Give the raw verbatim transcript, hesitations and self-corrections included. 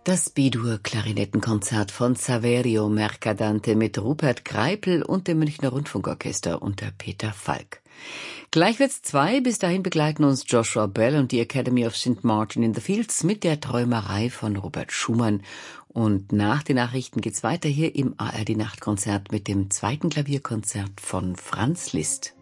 Das B-Dur-Klarinettenkonzert von Saverio Mercadante mit Rupert Greipel und dem Münchner Rundfunkorchester unter Peter Falk. Gleich wird's zwei, bis dahin begleiten uns Joshua Bell und die Academy of Saint Martin in the Fields mit der Träumerei von Robert Schumann. Und nach den Nachrichten geht's weiter hier im A R D-Nachtkonzert mit dem zweiten Klavierkonzert von Franz Liszt.